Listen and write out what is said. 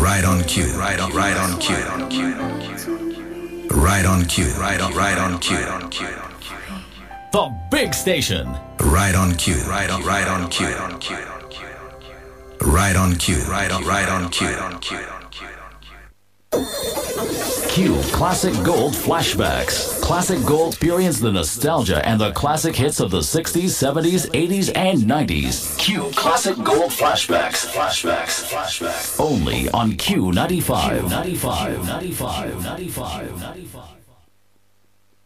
Right on cue. Right on cue. Right on cue. Right on cue. The big station. Right on cue. Right on cue. Right on cue. Right on cue. Q Classic Gold Flashbacks. Classic Gold experience the nostalgia and the classic hits of the 60s, 70s, 80s, and 90s. Q Classic Gold Flashbacks. Only on Q95. 95.